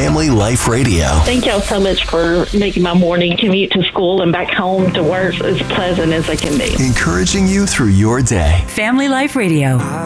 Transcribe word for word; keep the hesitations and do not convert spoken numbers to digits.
Family Life Radio. Thank y'all so much for making my morning commute to school and back home to work as pleasant as it can be. Encouraging you through your day. Family Life Radio.